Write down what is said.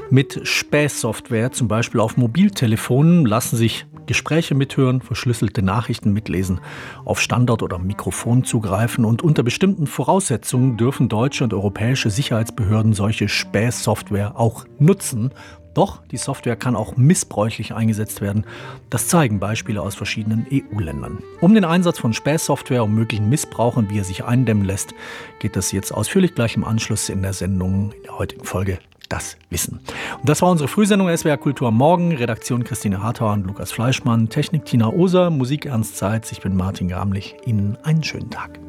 Mit Spähsoftware, zum Beispiel auf Mobiltelefonen, lassen sich Gespräche mithören, verschlüsselte Nachrichten mitlesen, auf Standort oder Mikrofon zugreifen und unter bestimmten Voraussetzungen dürfen deutsche und europäische Sicherheitsbehörden solche Spähsoftware auch nutzen. Doch die Software kann auch missbräuchlich eingesetzt werden. Das zeigen Beispiele aus verschiedenen EU-Ländern. Um den Einsatz von Spähsoftware und möglichen Missbrauch und wie er sich eindämmen lässt, geht es jetzt ausführlich gleich im Anschluss in der Sendung, in der heutigen Folge Das Wissen. Und das war unsere Frühsendung SWR Kultur am Morgen. Redaktion Christine Hartauer und Lukas Fleischmann. Technik Tina Oser. Musik Ernst Seitz. Ich bin Martin Gramlich. Ihnen einen schönen Tag.